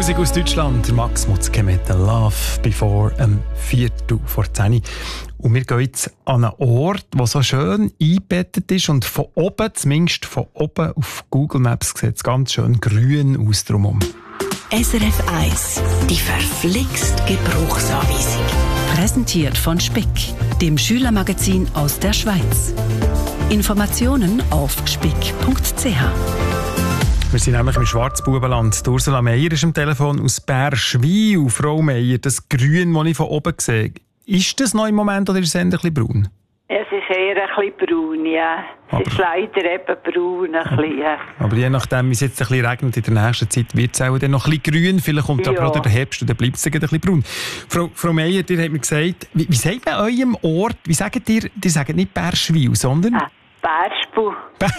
Musik aus Deutschland. Max Mutzke mit «Love» bevor 10:04. Und wir gehen jetzt an einen Ort, der so schön eingebettet ist und von oben, zumindest von oben auf Google Maps, sieht es ganz schön grün aus drumherum. SRF 1, die verflixt Gebrauchsanweisung. Präsentiert von Spick, dem Schülermagazin aus der Schweiz. Informationen auf spick.ch. Wir sind nämlich im Schwarzbubenland. Ursula Meier ist am Telefon aus Bärschwil. Frau Meier, das Grün, das ich von oben sehe, ist das noch im Moment oder ist es eher ein bisschen braun? Es ist eher ein bisschen braun, ja. Es ist leider eben braun, ein bisschen, ja. Aber je nachdem, wie es jetzt ein bisschen regnet, in der nächsten Zeit wird es auch dann noch ein bisschen grün. Vielleicht kommt aber auch der Herbst und dann bleibt es ein bisschen braun. Frau Meier, ihr habt mir gesagt, wie sagt man eurem Ort, wie sagt ihr sagt nicht Bärschwil, sondern... Bärspul.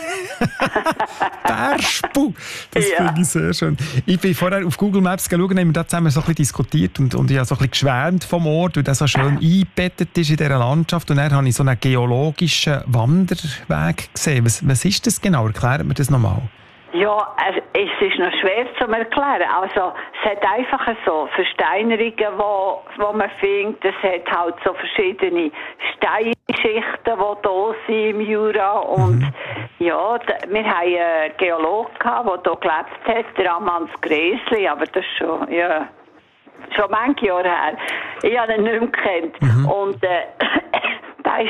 Bärspul! Das finde ich sehr schön. Ich bin vorher auf Google Maps geschaut, haben wir da zusammen so ein bisschen diskutiert und ich habe so ein bisschen geschwärmt vom Ort, weil der so schön eingebettet ist in dieser Landschaft. Und dann habe ich so einen geologischen Wanderweg gesehen. Was ist das genau? Erklärt mir das nochmal. Ja, es ist noch schwer zu erklären. Also, es hat einfach so Versteinerungen, wo man findet. Es hat halt so verschiedene Steinschichten, die da sind im Jura. Und ja, wir haben einen Geologen gehabt, der hier gelebt hat, der Amans Gräsli, aber das ist schon manche Jahre her. Ich habe ihn nicht mehr gekannt. Und da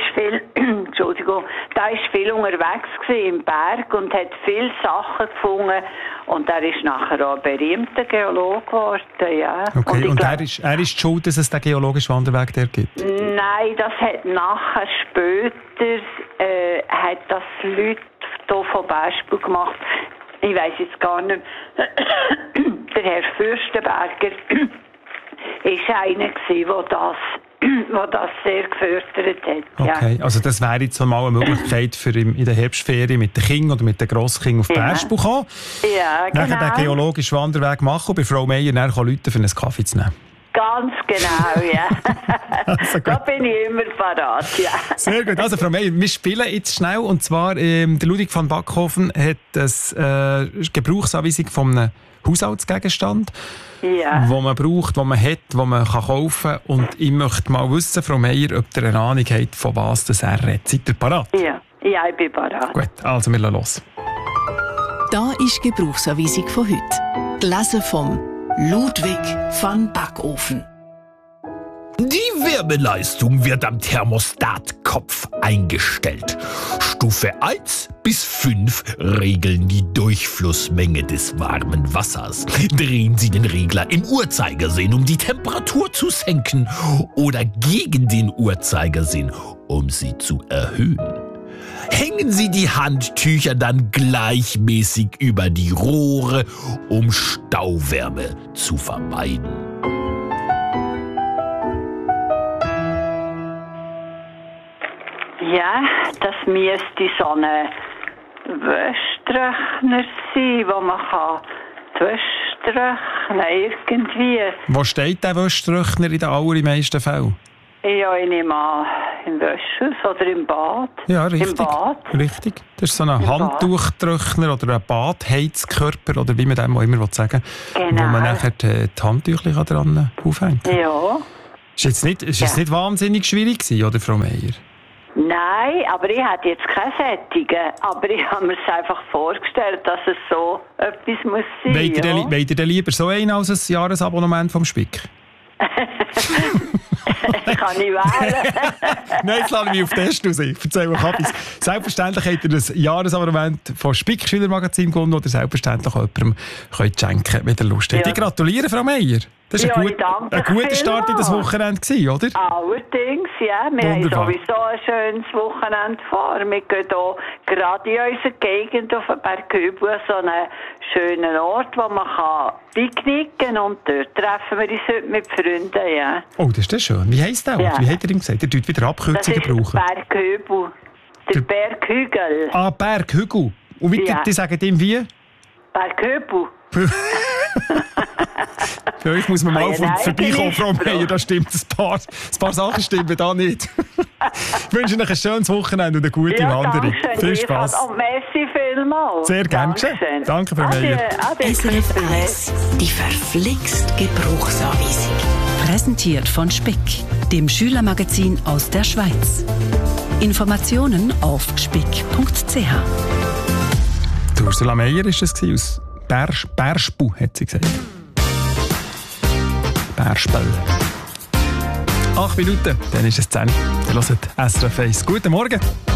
ist viel unterwegs im Berg und hat viele Sachen gefunden. Und er ist nachher auch ein berühmter Geologe geworden, ja. Okay, und er ist schuld, dass es den geologischen Wanderweg der gibt? Nein, das hat nachher später hat das Leute hier von Bärspul gemacht. Ich weiss jetzt gar nicht. Der Herr Fürstenberger ist einer gewesen, der das sehr gefördert hat. Okay, ja. also das wäre jetzt mal eine Möglichkeit für in der Herbstferien mit den Kindern oder mit den Grosskindern auf Bärspul kommen. Ja, genau. Dann den geologischen Wanderweg machen und bei Frau Meier dann Leute für einen Kaffee zu nehmen. Ganz genau, ja. Also da bin ich immer parat, ja. Sehr gut. Also Frau Meier, wir spielen jetzt schnell. Und zwar, der Ludwig van Backhofen hat eine Gebrauchsanweisung von einem Haushaltsgegenstand, wo man braucht, wo man hat, wo man kaufen kann. Und ich möchte mal wissen, Frau Meier, ob ihr eine Ahnung habt, von was das er redet. Seid ihr parat? Ja, ich bin parat. Gut, also wir lassen los. Da ist die Gebrauchsanweisung von heute. Gelesen vom Ludwig van Backhofen. Die Wärmeleistung wird am Thermostatkopf eingestellt. Stufe 1 bis 5 regeln die Durchflussmenge des warmen Wassers. Drehen Sie den Regler im Uhrzeigersinn, um die Temperatur zu senken, oder gegen den Uhrzeigersinn, um sie zu erhöhen. Hängen Sie die Handtücher dann gleichmäßig über die Rohre, um Stauwärme zu vermeiden. Ja, das müsste so ein Wäschtrockner sein, wo man die Wäsche trocknen irgendwie. Wo steht der Wäschtrockner in den allermeisten Fällen? Ja, ich nehme an, im Wäschhaus oder im Bad. Ja, richtig. Im Bad. Richtig. Das ist so ein Handtuchtrockner oder ein Badheizkörper oder wie man dem auch immer sagen will, Genau. wo man nachher die Handtücher dran aufhängt. Ja. Ist jetzt nicht wahnsinnig schwierig gewesen, oder Frau Meier? Nein, aber ich hatte jetzt keine Sättigen. Aber ich habe mir es einfach vorgestellt, dass es so etwas muss sein. Wollt ihr denn lieber so einen als ein Jahresabonnement vom Spick? Kann ich wählen. Nein, jetzt lasse ich mich auf Test raus. Ich erzähle euch etwas. Selbstverständlich habt ihr das Jahresabonnement von Spick Schülermagazin gewonnen oder selbstverständlich auch jemandem könnt schenken, wenn ihr Lust habt. Ja. Ich gratuliere, Frau Meier. Das war ein guter Start in das Wochenende, oder? Allerdings, ja. Wir Wunderbar. haben sowieso ein schönes Wochenende vor. Wir gehen hier gerade in unserer Gegend auf den Berg Hübel, so einen schönen Ort, wo man picknicken kann. Und dort treffen wir uns heute mit Freunden, ja. Oh, das ist das schön. Wie heisst der Ort? Ja. Wie hat er ihm gesagt? Er tut wieder Abkürzungen brauchen. Das ist Berghübel. Der Berghügel. Ah, Berghügel. Und wie, Ja. die sagen ihm wie? Berghübel. Für euch muss man mal Ein vorbeikommen, Frau eigener Meier. Da stimmt ein paar Sachen stimmen da nicht. Ich wünsche euch ein schönes Wochenende und eine gute Wanderung. Viel Spass. Und merci vielmals. Sehr gerne geschehen. Danke, Frau Meier. SRF 1, die verflixt Gebrauchsanweisung. Präsentiert von Speck, dem Schülermagazin aus der Schweiz. Informationen auf speck.ch. Ursula Meier war es aus Bärspu, hat sie gesagt. Bärspel. 8 Minuten, dann ist es 10. Ihr hört SRF 1. Guten Morgen.